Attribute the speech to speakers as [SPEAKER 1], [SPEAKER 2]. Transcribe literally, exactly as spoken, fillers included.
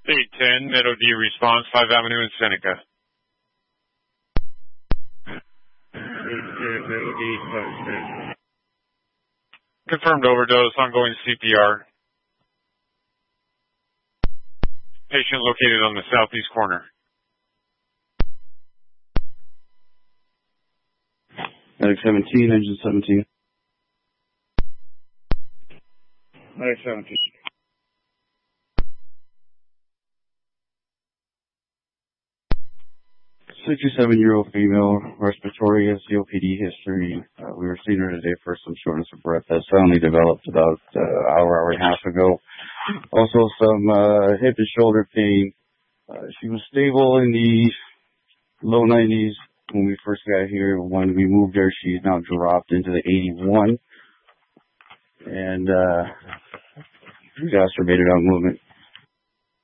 [SPEAKER 1] eight ten, Meadow D response, five Avenue in Seneca.
[SPEAKER 2] eight ten, Meadow D, five Seneca.
[SPEAKER 1] Confirmed overdose, ongoing C P R. Patient located on the southeast corner.
[SPEAKER 2] Medic seventeen, engine seventeen.
[SPEAKER 3] Medic seventeen.
[SPEAKER 2] sixty-seven-year-old female, respiratory S C O P D history. Uh, we were seeing her today for some shortness of breath that suddenly developed about an uh, hour, hour and a half ago. Also some uh, hip and shoulder pain. Uh, she was stable in the low nineties when we first got here. When we moved her, she's now dropped into the eighty-one. And uh, exacerbated on movement.